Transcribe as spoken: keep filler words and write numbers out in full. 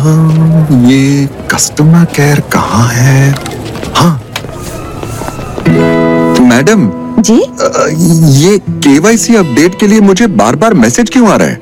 ये customer care कहाँ है? हाँ मैडम जी अ, ये केवाईसी अपडेट के लिए मुझे बार बार मैसेज क्यों आ रहा है?